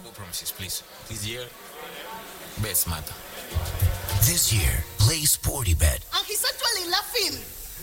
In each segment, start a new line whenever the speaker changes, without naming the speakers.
No promises, please. This year, best matter.
This year, play Sportybet.
And he's actually laughing.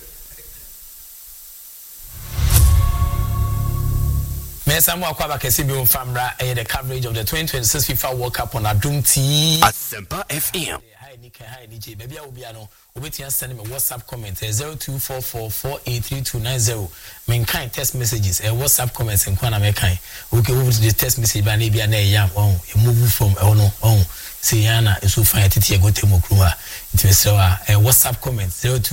Mesamu akwaba kesi bi famra the coverage of the 2026 FIFA World Cup on Adum T
Asempa FM.
Hi Nike baby obia no obetia send me WhatsApp comment 0244483290 men kind text messages WhatsApp comments en kwana me kan okay over the text message ba na bia na yam move from no say yana so fine tete go temo kruma intmesewa WhatsApp comment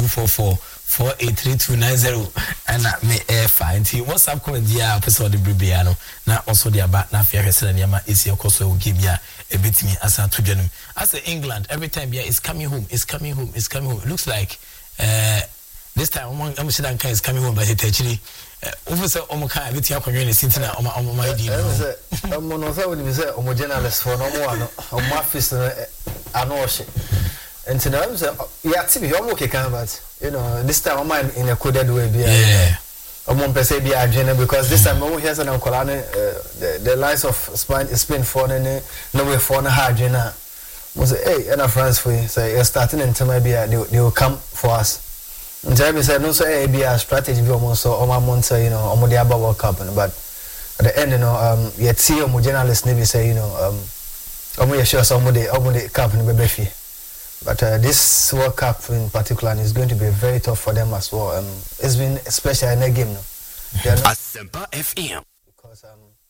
0244483290 and me fine ti WhatsApp comment dia person the bribia no na also dia ba na afia hwese na niam esi ekoso game ya ebetimi asa to dwanum as England every time yeah is coming home it looks like this time I'm sure that is coming home but it actually officer omoka ebeti akonwe ne sintina oma idi
no no say we say omo journalist for no mo ano omo office anohye and now I'm say yeah tibi omo kekan but you know this time I'm in a coded way be omo pese be adwene because this time omo hear say na kola ne the lines of Spain for ne no way for na ha adwene mo say hey and France for say you're starting in time be they will come for us. Jeremy said no so be a strategy be almost so on month you know omo dey about World Cup but at the end you know yet see omo journalists maybe say you know omo you sure some omo dey cup in bebefi but this World Cup in particular is going to be very tough for them as well. It's been especially in a game no
Asempa FM
because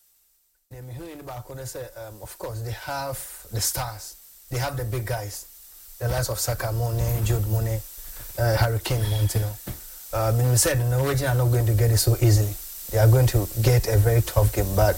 of course they have the stars, they have the big guys, the likes of Saka, Mone, Jude Mone, Hurricane Montino. We said the Norwegians are not going to get it so easily. They are going to get a very tough game. But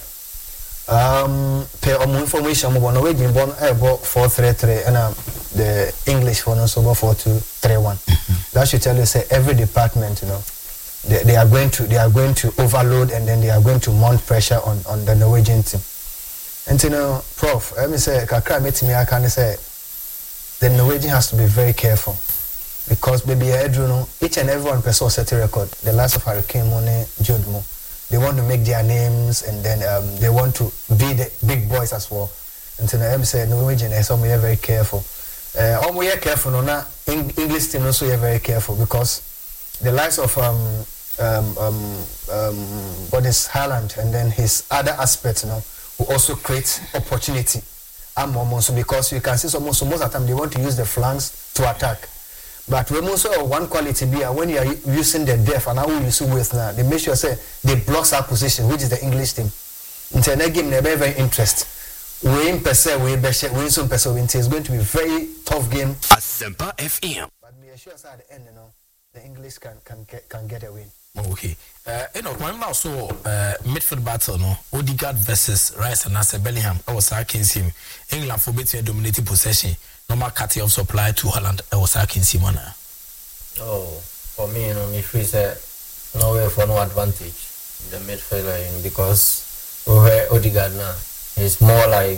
per information, Norwegian born about 4-3-3 and the English for us over 4-2-3-1. That should tell you say every department, you know, they are going to overload and then they are going to mount pressure on the Norwegian team. And you know, Prof, let me say, Kakra met me. I can say the Norwegian has to be very careful. Because baby, you know, each and everyone person set a record. The last of Hurricane Mone, Jude Mo, they want to make their names and then they want to be the big boys as well. And so I say Norwegian is we are very careful. We are careful. No, na English team also are very careful because the likes of what is Haaland and then his other aspects, you know, will also create opportunity. So because you can see most of the time they want to use the flanks to attack. But we also one quality be when you are using the depth and how you use with now, they make sure say they block our position, which is the English team. In the next game, they're very interested. We in per se, we some per se. It's going to be a very tough game.
Asempa FM.
But me assure at the end, you know, the English can get a win.
Okay. You know, when now so midfield battle, no, Odegaard versus Rice and Nasser Bellingham. I was against him. England for between dominating possession. Normal cutting of supply to Holland. I was against him.
Oh, for me, you know, midfield said no way for no advantage. The midfielder because Odegaard now is more like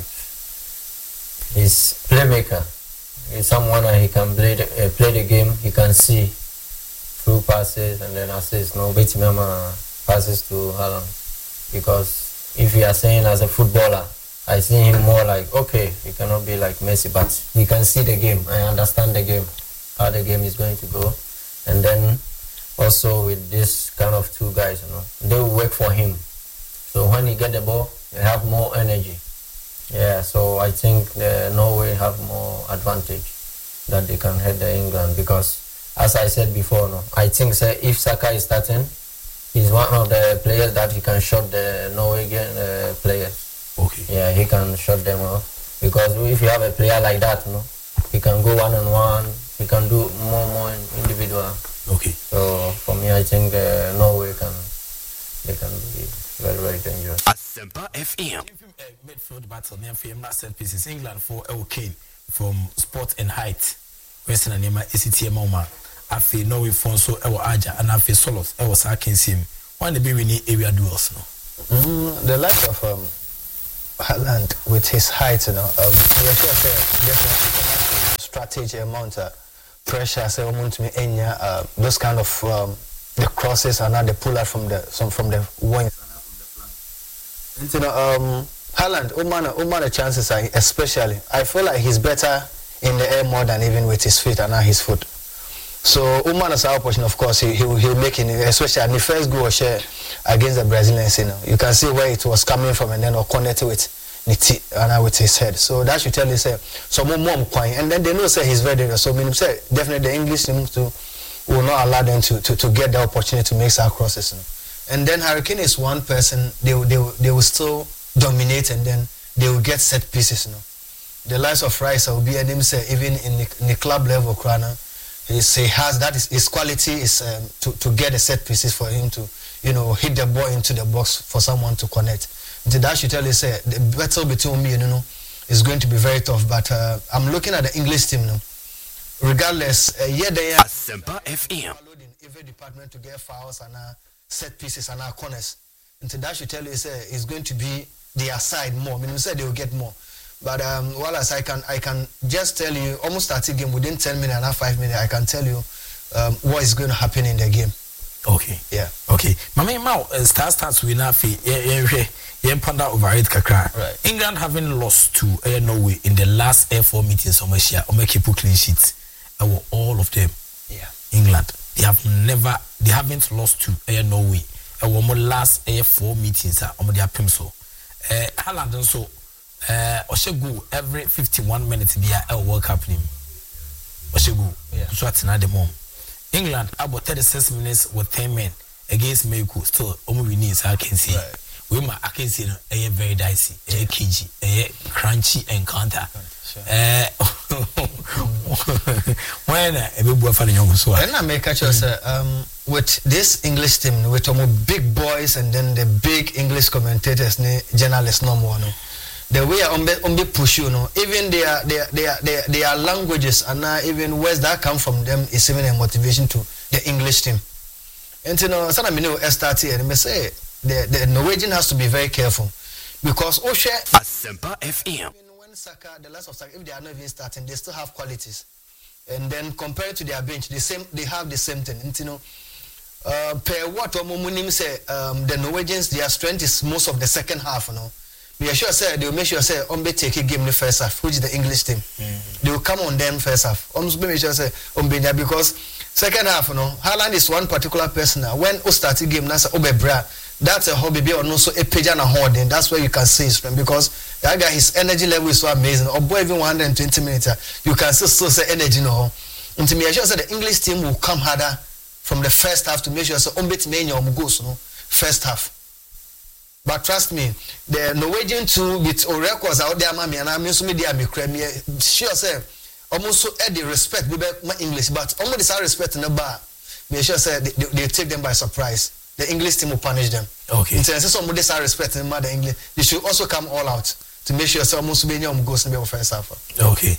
he's playmaker. He's someone he can play the game. He can see through passes and then assists. No, passes to Haaland because if you are saying as a footballer, I see him more like okay, he cannot be like Messi, but he can see the game. I understand the game, how the game is going to go, and then also with this kind of two guys, you know, they will work for him. So when he get the ball, they have more energy. Yeah, so I think Norway have more advantage that they can head the England because, as I said before, no, I think if Saka is starting, he's one of the players that he can shut the Norwegian players.
Okay.
Yeah, he can shut them off because if you have a player like that, no, he can go one-on-one. He can do more individual.
Okay.
So for me, I think Norway can be very, very dangerous.
Asempa FM.
Midfield battle near FM not set pieces. England for El Kane from Sport and Height. Western Anima ACT Moma. Afi Norway for so Ewa Aja and Afi Solos Ewa Sarkins him. One the be winning area duels no.
The lack of Haaland with his height, you know, definitely strategy amount pressure. Say to me, those kind of the crosses and now the pull out from the wings. And you know, Haaland, Oman chances are, especially, I feel like he's better in the air more than even with his feet and now his foot. So Oman is our portion, of course, he'll make it, especially in the first goal share against the Brazilians. You can see where it was coming from and then connected with with his head. So that should tell you, say, so more and then they know, say, he's very dangerous. So meaning, say, definitely the English team will not allow them to get the opportunity to make some crosses. And then Hurricane is one person, they will still dominate and then they will get set pieces. The likes of Rice will be, and him say, even in the club level, Krana, he has that is his quality is to get the set pieces for him to hit the ball into the box for someone to connect. That should tell you, say, the battle between me and is going to be very tough. But I'm looking at the English team now. Regardless, they are
Asempa FM
in every department to get fouls and set pieces and corners. And that should tell you, say, it's going to be their side more. Meaning, say they will get more. But while as I can just tell you, almost start the game within 10 minutes and 5 minutes, I can tell you what is going to happen in the game.
Okay.
Yeah.
Okay. Mama Mao starts with Nafi. Panda over it kakra.
Right.
England having lost to Norway in the last Air4 meetings on Malaysia, keep clean sheets. All of them.
Yeah.
England. They haven't lost to Norway. Our last Air4 meetings on their pimso. Haaland also Oshegu every 51 minutes be a World Cup name. Oshegu.
Yeah.
So at the moment. England about 36 minutes with 10 men against Mexico. Still, we need I can see.
Right.
I can see a very dicey, a kg, a crunchy encounter. When a big boy for the young so
and I make a choice with this English team with big boys and then the big English commentators, journalists, no more. The way on be push even their languages and even words that come from them is even a motivation to the English team. And some of me start here and me say the Norwegian has to be very careful because
Asempa FM.
When Saka, the last of Saka, if they are not even starting, they still have qualities. And then compared to their bench, they have the same thing. And, per what say the Norwegians, their strength is most of the second half. We are sure say they will make sure say Ombe take a game in the first half, which is the English team. They will come on them first half. Make sure say Ombe because second half, Haaland is one particular person. When we start a game, that's Obebra. That's a hobby or no so a page and a holding. That's where you can see his strength because that guy his energy level is so amazing. Or boy even 120 minutes, you can still say energy no. And to me, I sure say the English team will come harder from the first half to make sure say Ombe many goes first half. But trust me, the Norwegian too with records out there, mommy, and I mean so media me sure say almost so the respect my English, but almost this respect in the bar. Me sure say they take them by surprise. The English team will punish them.
Okay.
In terms of some this respect in the English, they should also come all out to make sure some almost be goes in the first half.
Okay.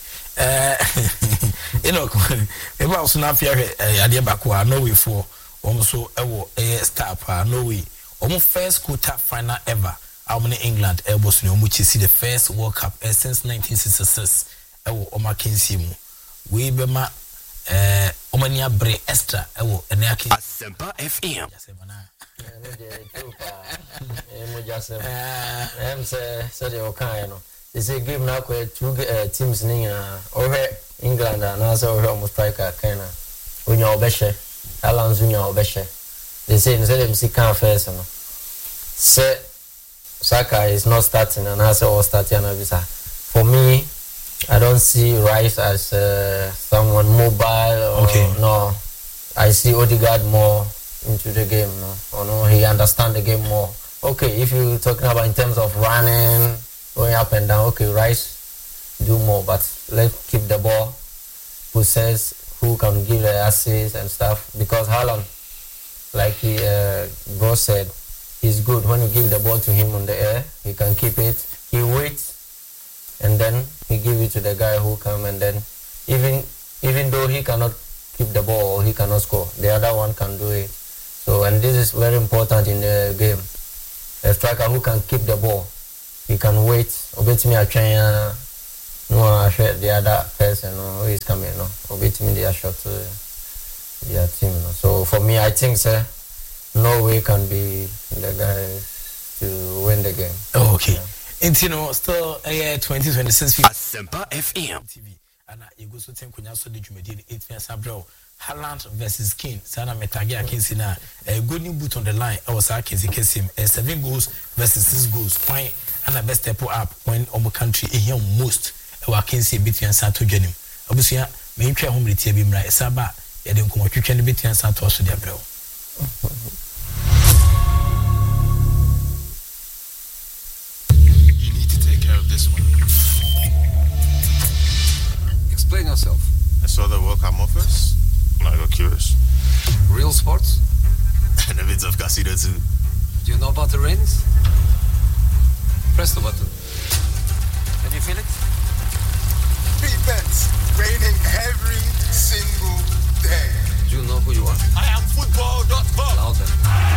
If I was not here, I back I know we for almost a star, no way. Almost first quarter final ever. How many England elbows which is the first World Cup since 1966. We be ma Omania Bre Extra.
Asempa FM.
It's a game now where two teams over England and also almost striker kind of Unya Obeshe, Alan Zunya Obeshe. They say instead of can't first, say Saka is not starting and also all starting. For me, I don't see Rice as someone mobile.
Okay.
No, I see Odegaard more into the game. No, he understands the game more. Okay, if you're talking about in terms of running, going up and down, okay, Rice do more, but let's keep the ball. Who says who can give the assist and stuff? Because Haaland, like he bro said, he's good when you give the ball to him on the air. He can keep it. He waits, and then he give it to the guy who come, and then even though he cannot keep the ball or he cannot score, the other one can do it. So, and this is very important in the game. A striker who can keep the ball, he can wait. Obet me a train. No, I share the other person who is coming. No, obet me the shot to their team. No. So for me, I think Norway can be the guys to win the game.
Okay. you know, still 2026
Asempa FM
TV. And you go so think when you saw the Jumedi 8 years abroad. Haaland versus Kane. Sana Metagia Kinsina. A good new boot on the line. I was asking him 7 goals versus 6 goals. Fine. And a best step up when our country here most. I can see between Santo Genim. Obviously, me try home with TV Mra Saba. I don't come to between Santo Sudia Bro.
You need to take care of this one.
Explain yourself.
I saw the World Cup offers. I got curious.
Real sports?
And a bit of casino too.
Do you know about the rains? Press the button. Can you feel it?
Big bets. Raining every single day.
Do you know who you are?
I am football.com.
Louder.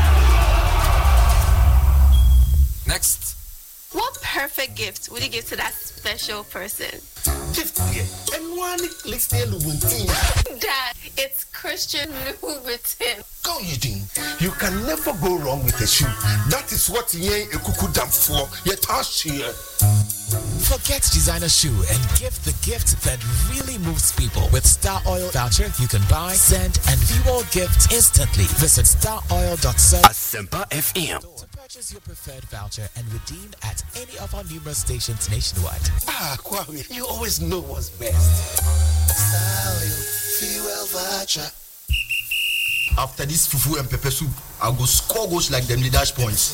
Next.
What perfect gift would you give to that special person?
Gift here. And one listening to
Dad, it's Christian Louboutin.
Go, Eugene. You can never go wrong with a shoe. That is what ye a cuckoo dam for. Yet us here.
Forget designer shoe and give the gift that really moves people. With Star Oil voucher, you can buy, send, and view all gifts instantly. Visit staroil.com. Asempa FM. To purchase your preferred voucher and redeem at any of our numerous stations nationwide.
Kwame, you always know what's best. Star Oil fuel voucher. After this fufu and pepper soup, I'll go score goals like them the dash points.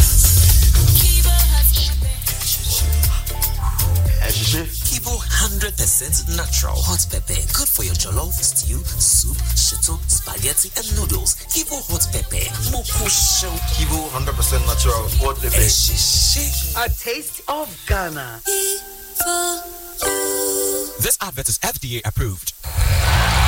Kivo 100% natural hot pepper. Good for your jollof, stew, soup, shito, spaghetti, and noodles. Kivo hot pepper. Mokusho.
Kivo 100% natural hot pepper.
A taste of Ghana.
This advert is FDA approved.